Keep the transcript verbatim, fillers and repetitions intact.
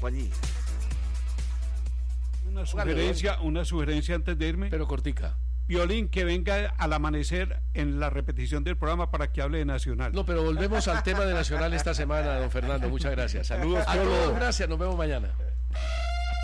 compañía. Una sugerencia, una sugerencia antes de irme. Pero cortica. Violín, que venga al amanecer en la repetición del programa para que hable de Nacional. No, pero volvemos al tema de Nacional esta semana, don Fernando. Muchas gracias. Saludos a todos. Gracias, nos vemos mañana.